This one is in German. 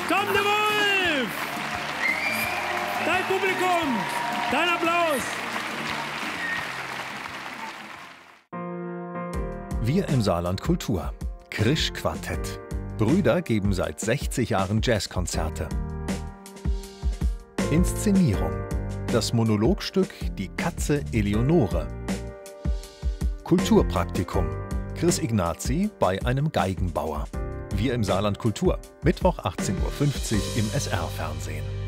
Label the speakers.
Speaker 1: Tom de Wolf! Dein Publikum, dein Applaus!
Speaker 2: Wir im Saarland Kultur. Krisch Quartett. Brüder geben seit 60 Jahren Jazzkonzerte. Inszenierung. Das Monologstück Die Katze Eleonore. Kulturpraktikum. Chris Ignazi bei einem Geigenbauer. Wir im Saarland Kultur. Mittwoch 18:50 Uhr im SR-Fernsehen.